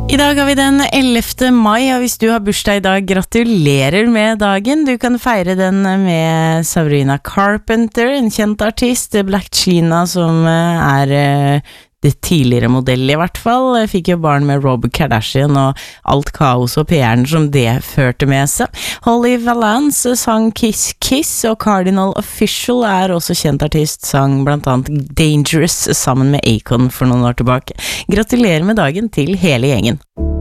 I dag har vi den 11. mai, og hvis du har bursdag i dag, gratulerer med dagen. Du kan feire den med Sabrina Carpenter, en kjent artist, Black China, som det tidligere modell i hvert fall, fikk jo barn med Rob Kardashian og alt kaos og PR-en som det førte med seg. Holly Valance sang Kiss Kiss, og Cardinal Official også kjent artist, sang blant annet Dangerous sammen med Akon for noen år tilbake. Gratulerer med dagen til hele gjengen.